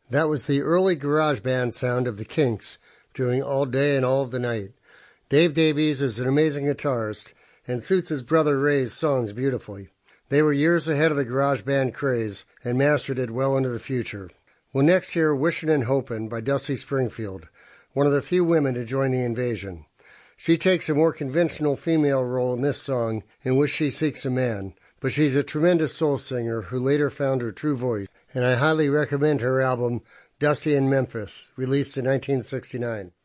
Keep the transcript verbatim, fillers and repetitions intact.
That was the early garage band sound of the Kinks, doing All Day and All of the Night. Dave Davies is an amazing guitarist and suits his brother Ray's songs beautifully. They were years ahead of the garage band craze and mastered it well into the future. We'll next hear Wishin' and Hopin' by Dusty Springfield, one of the few women to join the Invasion. She takes a more conventional female role in this song in which she seeks a man, but she's a tremendous soul singer who later found her true voice, and I highly recommend her album Dusty in Memphis, released in nineteen sixty-nine.